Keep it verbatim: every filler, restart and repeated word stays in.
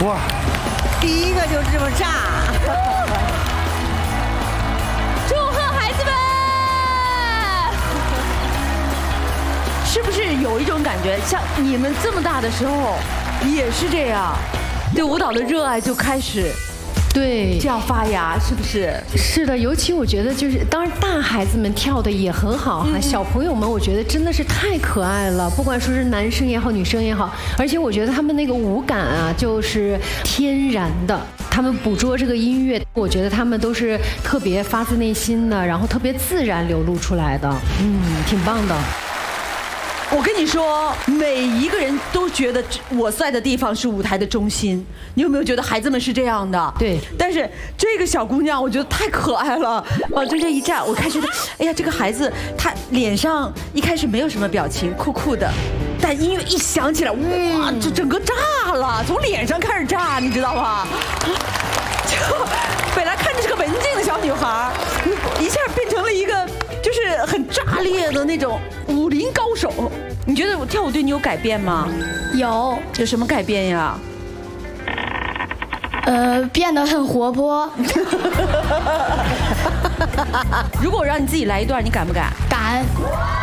哇， 第一个就这么炸！ 祝贺孩子们！是不是有一种感觉，像你们这么大的时候也是这样，对舞蹈的热爱就开始对这样发芽，是不是？ 是的，尤其我觉得就是，当然大孩子们跳的也很好哈，嗯、小朋友们我觉得真的是太可爱了，不管说是男生也好，女生也好，而且我觉得他们那个舞感啊，就是天然的。他们捕捉这个音乐，我觉得他们都是特别发自内心的，然后特别自然流露出来的，嗯，挺棒的。 我跟你说，每一个人都觉得我在的地方是舞台的中心。你有没有觉得孩子们是这样的？ 对。 但是这个小姑娘，我觉得太可爱了，往中间一站，我开始觉得，哎呀，这个孩子她脸上一开始没有什么表情，酷酷的，但音乐一响起来，哇，就整个炸了，从脸上开始炸，你知道吗？就本来看着是个文静的小女孩，一下变成了一个就是很炸裂的那种武林高手。你觉得我跳舞对你有改变吗？ 有。 有什么改变呀？ 呃，变得很活泼。 如果我让你自己来一段，你敢不敢？ 敢。